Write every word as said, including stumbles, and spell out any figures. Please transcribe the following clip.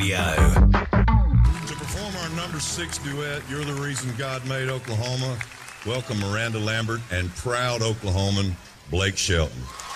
Radio. To perform our number six duet, You're the Reason God Made Oklahoma, welcome Miranda Lambert and proud Oklahoman Blake Shelton.